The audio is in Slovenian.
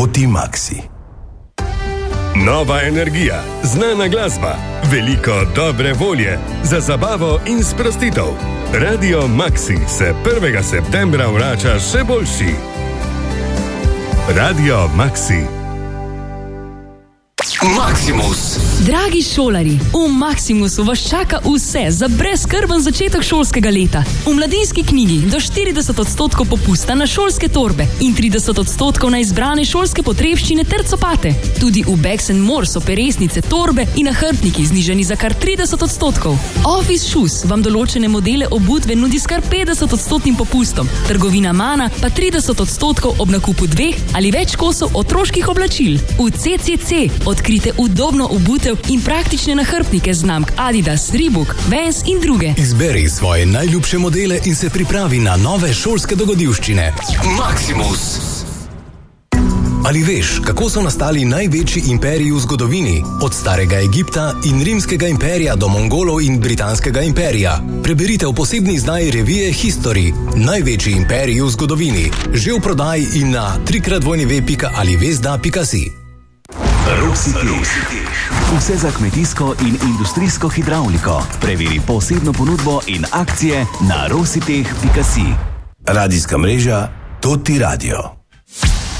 Toti Maxi. Nova energija, znana glasba, veliko dobre volje za zabavo in sprostitev. Radio Maxi se 1. septembra vrača še boljši. Radio Maxi. Maximus. Dragi šolari, v Maximusu vas čaka vse za brezskrben začetek šolskega leta. V Mladinski knjigi do 40% popusta na šolske torbe in 30% na izbrane šolske potrebščine ter copate. Tudi v Bags & More so peresnice, torbe in nahrbtniki znižani za kar 30%. Office Shoes vam določene modele obutve nudi s kar 50% popustom. Trgovina Mana pa 30% ob nakupu 2 ali več kosov otroških oblačil. V CCC odkrite udobno obutev in praktične nahrbtnike znamk Adidas, Reebok, Vans in druge. Izberi svoje najljubše modele in se pripravi na nove šolske dogodivščine. Maximus. Ali veš, kako so nastali največji imperiji v zgodovini? Od starega Egipta in rimskega imperija do Mongolov in britanskega imperija. Preberite v posebni izdaji revije History. Največji imperiji v zgodovini. Že v prodaji in na www.alivesda.si. Rositeh. Vse za kmetijsko in industrijsko hidravliko. Preveri posebno ponudbo in akcije na rositeh.si. Radijska mreža Toti Radio.